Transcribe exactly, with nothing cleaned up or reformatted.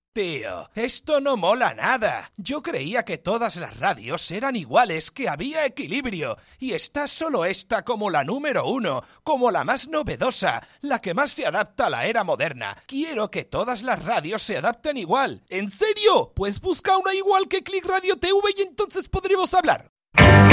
Tío, esto no mola nada. Yo creía que todas las radios eran iguales, que había equilibrio. Y está solo esta como la número uno, como la más novedosa, la que más se adapta a la era moderna. Quiero que todas las radios se adapten igual. ¿En serio? Pues busca una igual que Click Radio T V y entonces podremos hablar.